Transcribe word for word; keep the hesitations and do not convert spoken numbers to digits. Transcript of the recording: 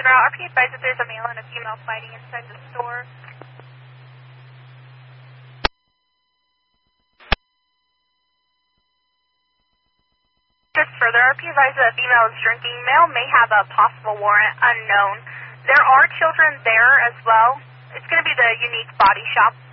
further out, R P advised that there's a male and a female fighting inside the store. Just further, R P advised that a female is drinking. Male may have a possible warrant unknown. There are children there as well. It's going to be the Unique Body Shop.